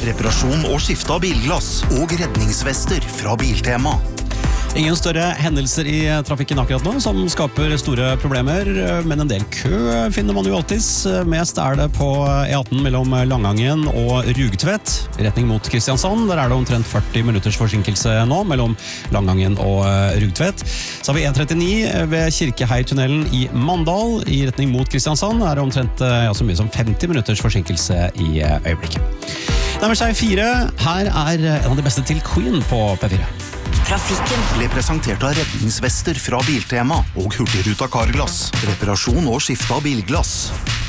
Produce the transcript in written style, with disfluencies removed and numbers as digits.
reparasjon og skifte av bilglass og redningsvester fra Biltema. Ingen større hendelser i trafikken akkurat nå som skaper store problemer, men en del kø finner man jo alltids. Mest det på E18 mellom Langangen og Rugtvedt, retning mot Kristiansand. Der det omtrent 40 minutters forsinkelse nå mellom Langangen og Rugtvedt. Så har vi E39 ved Kirkeheitunnelen i Mandal i retning mot Kristiansand. Der det omtrent så mye som 50 minutters forsinkelse i øyeblikket. Nærmer seg 4. Her en av de beste til Queen på P4. Trafikken ble presentert av redningsvester fra Biltema og Hurtigruta Carglass. Reparasjon og skifte av bilglass.